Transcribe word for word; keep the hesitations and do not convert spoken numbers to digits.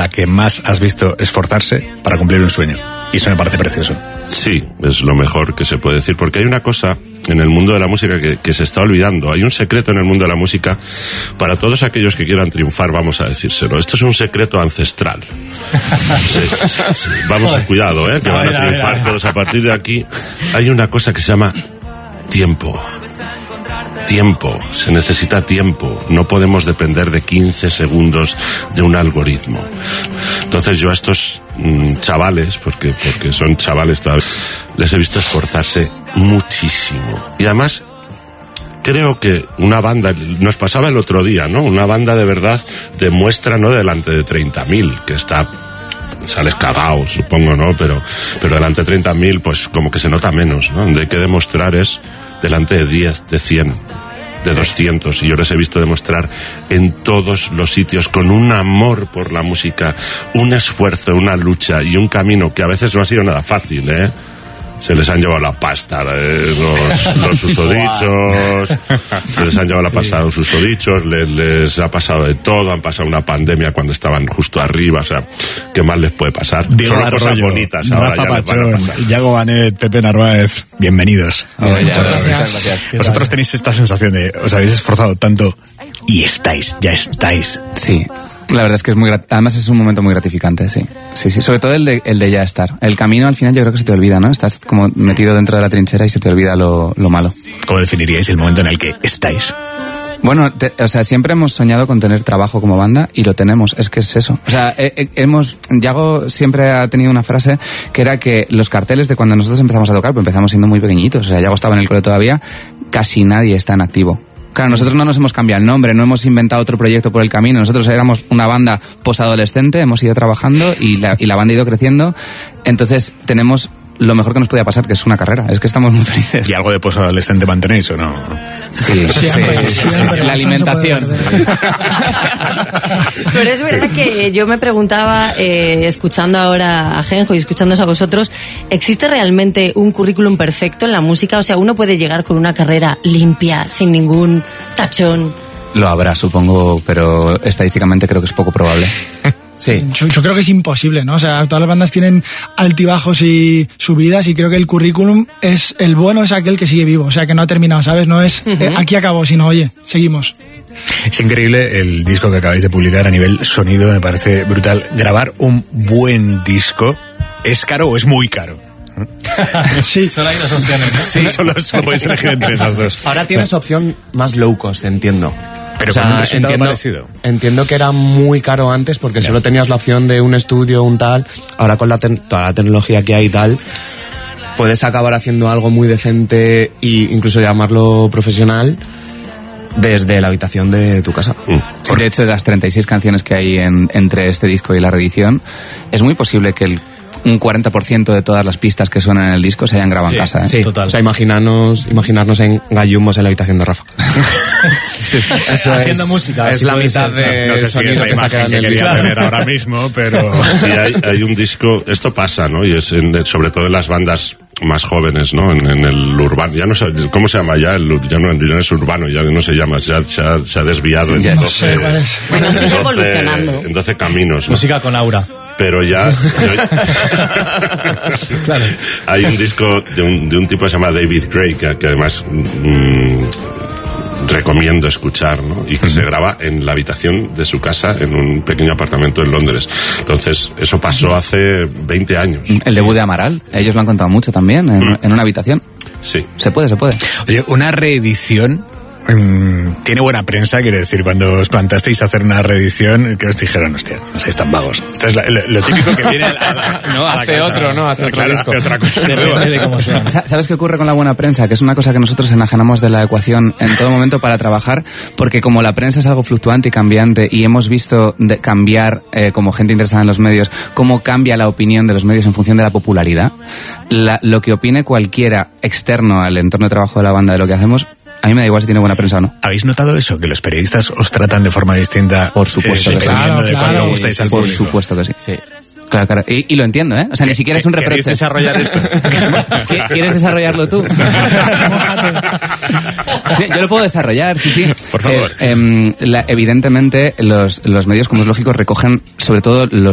la que más has visto esforzarse para cumplir un sueño. Y eso me parece precioso. Sí, es lo mejor que se puede decir, porque hay una cosa en el mundo de la música que, que se está olvidando. Hay un secreto en el mundo de la música para todos aquellos que quieran triunfar, vamos a decírselo. Esto es un secreto ancestral. Sí, sí, sí. Vamos, cuidado, ¿eh? Que van a triunfar todos a partir de aquí. Hay una cosa que se llama tiempo. Tiempo, se necesita tiempo. No podemos depender de quince segundos de un algoritmo. Entonces yo a estos mmm, chavales, porque, porque son chavales todavía, les he visto esforzarse muchísimo. Y además, creo que una banda, nos pasaba el otro día, ¿no? Una banda de verdad demuestra, no delante de treinta mil, que está... sales cagao, supongo, ¿no? Pero, pero delante de treinta mil, pues como que se nota menos, ¿no? Donde hay que demostrar es delante de diez, de cien, de doscientos, y yo les he visto demostrar en todos los sitios con un amor por la música, un esfuerzo, una lucha y un camino que a veces no ha sido nada fácil, ¿eh? Se les han llevado la pasta eh, los, los susodichos, se les han llevado la pasta los susodichos, les, les ha pasado de todo, han pasado una pandemia cuando estaban justo arriba, o sea, ¿qué más les puede pasar? Diego Son Arroyo, cosas bonitas, ahora Rafa ya les van a Pachón, pasar. Yago Banet, Pepe Narváez, bienvenidos. Bien, Muchas gracias. gracias. Muchas gracias. Vosotros tenéis esta sensación de, os habéis esforzado tanto y estáis, ya estáis. Sí, la verdad es que es muy grat- además es un momento muy gratificante, sí. Sí, sí, sobre todo el de, el de ya estar. El camino al final yo creo que se te olvida, ¿no? Estás como metido dentro de la trinchera y se te olvida lo, lo malo. ¿Cómo definiríais el momento en el que estáis? Bueno, te, o sea, siempre hemos soñado con tener trabajo como banda y lo tenemos, es que es eso. O sea, eh, eh, hemos, Yago siempre ha tenido una frase que era que los carteles de cuando nosotros empezamos a tocar, pues empezamos siendo muy pequeñitos, o sea, Yago estaba en el cole todavía, casi nadie está en activo. Claro, nosotros no nos hemos cambiado el nombre, no hemos inventado otro proyecto por el camino. Nosotros éramos una banda posadolescente, hemos ido trabajando y la, y la banda ha ido creciendo. Entonces tenemos lo mejor que nos podía pasar, que es una carrera. Es que estamos muy felices. ¿Y algo de posadolescente mantenéis o no? Sí, sí, Siempre, sí, sí, siempre, sí. La alimentación. Pero es verdad que yo me preguntaba, eh, escuchando ahora a Genjo y escuchándoos a vosotros, ¿existe realmente un currículum perfecto en la música? O sea, uno puede llegar con una carrera limpia, sin ningún tachón. Lo habrá, supongo, pero estadísticamente creo que es poco probable. Sí. Yo, yo creo que es imposible, ¿no? O sea, todas las bandas tienen altibajos y subidas y creo que el currículum es, el bueno es aquel que sigue vivo, o sea, que no ha terminado, ¿sabes? No es, uh-huh. eh, aquí acabó, sino, oye, seguimos. Es increíble el disco que acabáis de publicar a nivel sonido, me parece brutal. Grabar un buen disco, ¿es caro o es muy caro? Sí. Solo hay dos opciones, ¿no? Sí, solo, solo podéis elegir entre esas dos. Ahora tienes opción más low cost, entiendo. Pero o sea, con un resultado entiendo, parecido. Entiendo que era muy caro antes porque yeah. solo tenías la opción de un estudio, un tal. Ahora con la te- toda la tecnología que hay y tal, puedes acabar haciendo algo muy decente e incluso llamarlo profesional desde la habitación de tu casa. Mm. Sí, de hecho, de las treinta y seis canciones que hay en, entre este disco y la reedición, es muy posible que el un cuarenta por ciento de todas las pistas que suenan en el disco se hayan grabado sí, en casa, ¿eh? Sí, total. O sea, imaginarnos, imaginarnos en gallumbos en la habitación de Rafa. Sí, eso haciendo es, música. Es la mitad ser, de no sé sonido si que se ha quedado en el disco. Tener ahora mismo, pero... Y hay, hay un disco, esto pasa, ¿no? Y es en, sobre todo en las bandas más jóvenes, ¿no? En, en el urbano, ya no sé, ¿cómo se llama ya? El, ya, no, ya no es urbano, ya no se llama, se ha, se ha, se ha desviado sí, en no doce, bueno, sigue evolucionando. En doce caminos, ¿no? Música con aura. Pero ya... claro. Hay un disco de un, de un tipo que se llama David Gray, que, que además mmm, recomiendo escuchar, ¿no? Y que uh-huh. se graba en la habitación de su casa en un pequeño apartamento en Londres. Entonces, eso pasó hace veinte años. El debut de Amaral, ellos lo han contado mucho también, en, uh-huh. en una habitación. Sí. Se puede, se puede. Oye, una reedición... tiene buena prensa, quiere decir, cuando os plantasteis a hacer una reedición, que os dijeron, hostia, no seáis tan vagos. Esto es la, lo, lo típico que viene a la, a la, no, a la hace otro, ¿no? Hace otro claro, disco. hace otra cosa. Depende de cómo sea. ¿Sabes qué ocurre con la buena prensa? Que es una cosa que nosotros enajenamos de la ecuación en todo momento para trabajar, porque como la prensa es algo fluctuante y cambiante, y hemos visto de cambiar, eh, como gente interesada en los medios, cómo cambia la opinión de los medios en función de la popularidad, la, lo que opine cualquiera externo al entorno de trabajo de la banda de lo que hacemos, a mí me da igual si tiene buena prensa o no. ¿Habéis notado eso? Que los periodistas os tratan de forma distinta. Por supuesto eh, que sí. Claro, de claro. cuando gustáis al Por público. supuesto que sí. Sí. Claro, claro. Y, y lo entiendo, ¿eh? O sea, ni siquiera es un reproche. ¿Queréis desarrollar esto? ¿Quieres desarrollarlo tú? Sí, yo lo puedo desarrollar, sí, sí. Por favor. Eh, eh, la, evidentemente, los, los medios, como es lógico, recogen sobre todo los